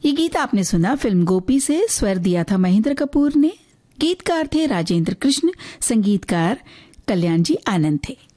ये गीत आपने सुना फिल्म गोपी से। स्वर दिया था महेंद्र कपूर ने। गीतकार थे राजेंद्र कृष्ण, संगीतकार कल्याण जी आनंद थे।